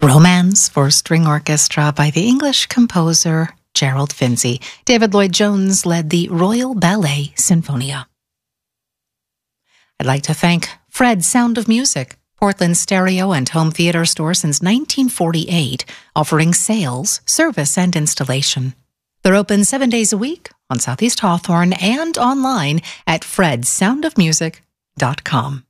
Romance for String Orchestra by the English composer Gerald Finzi. David Lloyd-Jones led the Royal Ballet Sinfonia. I'd like to thank Fred Sound of Music, Portland's stereo and home theater store since 1948, offering sales, service, and installation. They're open 7 days a week on Southeast Hawthorne and online at fredsoundofmusic.com.